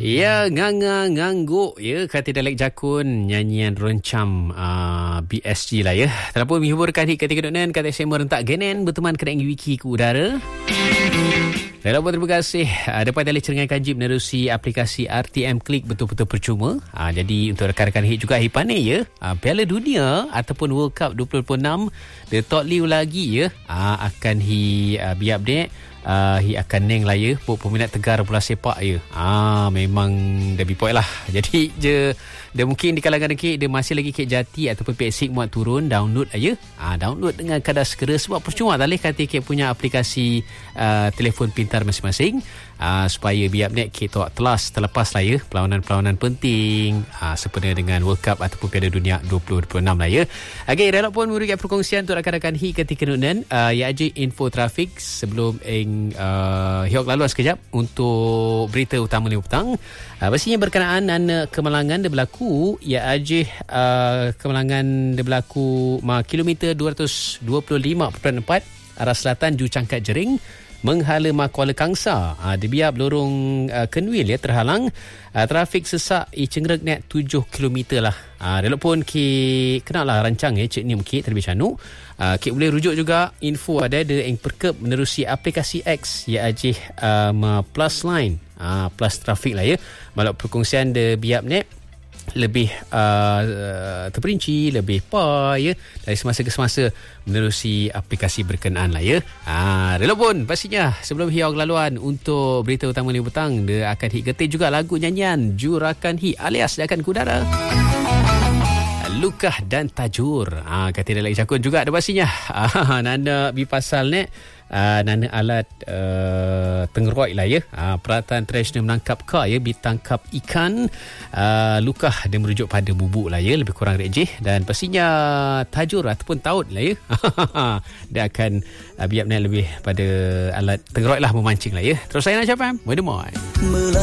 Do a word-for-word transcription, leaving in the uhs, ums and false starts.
Ya, nganga ngangguk ya, kata Dalek Jakun, nyanyian roncam uh, B S G lah ya. Terlalu menghiburkan hit ketika dunia kata saya merentak genen berteman kena wiki ke udara. Saya pun terima kasih. Uh, dapat dalih cerengan kaji menerusi aplikasi R T M Click betul-betul percuma. Uh, jadi untuk rakan-rakan hit juga hit pandai ya. Uh, Piala Dunia ataupun World Cup dua ribu dua puluh enam dia tak liu lagi ya. Uh, akan hi uh, bi update. Uh, hi akan neng lah ya. Buat peminat tegar bola sepak ya. Ah, memang dah bipoi lah. Jadi je dia mungkin di kalangan kek dia masih lagi kek jati ataupun Pexik muat turun download aja. Ah, download dengan kadar segera sebab percuma tak leh kata kek punya aplikasi uh, telefon pintar masing-masing. Uh, supaya biar net kita telas terlepas lah ya perlawanan-perlawanan penting uh, sempena dengan World Cup ataupun Piala Dunia dua ribu dua puluh enam lah ya. Okey, relak pun memberikan perkongsian untuk rakan-rakan hi ketika nunan uh, ya aja info trafik sebelum eng uh, hiok laluan sekejap untuk berita utama lima petang. Uh, pastinya berkenaan dengan kemalangan dia berlaku ya aja uh, kemalangan dia berlaku ma kilometer dua ratus dua puluh lima perpuluhan empat arah selatan Ju Cangkat Jering menghala ma Kuala Kangsa. Ha, di biar lorong uh, Kenwil ya terhalang. Uh, trafik sesak i cengerek net tujuh kilometer lah. Ha, dia pun ki kenal lah rancang ya cik ni mungkin terlebih canuk. Uh, ki boleh rujuk juga info ada ada yang perkep menerusi aplikasi X ya ajih uh, ma plus line. Ha, plus trafik lah ya. Malak perkongsian de biap net lebih uh, uh, terperinci, lebih pa ya dari semasa ke semasa menerusi aplikasi berkenaan lah ya. Ah, rela pun pastinya sebelum hiau laluan untuk berita utama lima petang dia akan hit getir juga lagu nyanyian Jurakan Hit alias dia akan kudara. Lukah dan Tajur. Ah, kata Dalek Jakun juga ada pastinya. Ah, nanda bi pasal ni Uh, nana alat uh, tengeroi lah ya. Uh, peralatan tradisional menangkap ka ya, ditangkap ikan. Uh, lukah dia merujuk pada bubuk lah ya, lebih kurang rejeh dan pastinya tajur ataupun taut lah ya. Dia akan uh, biar lebih pada alat tengeroi lah memancing lah ya. Terus saya nak siapa? Moy